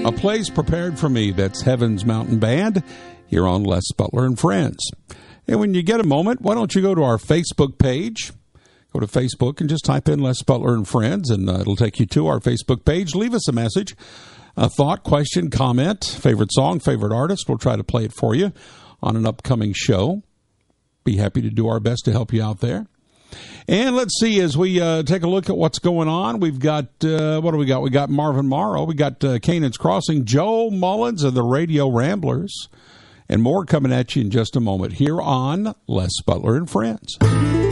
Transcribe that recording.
A place prepared for me. That's Heaven's Mountain Band here on Les Butler and Friends. And when you get a moment, why don't you go to our Facebook page? Go to Facebook and just type in Les Butler and Friends, and it'll take you to our Facebook page. Leave us a message, a thought, question, comment, favorite song, favorite artist. We'll try to play it for you on an upcoming show. Be happy to do our best to help you out there. And let's see, as we take a look at what's going on, we've got, what do we got? We got Marvin Morrow, we got Canaan's Crossing, Joe Mullins of the Radio Ramblers, and more coming at you in just a moment here on Les Butler and Friends.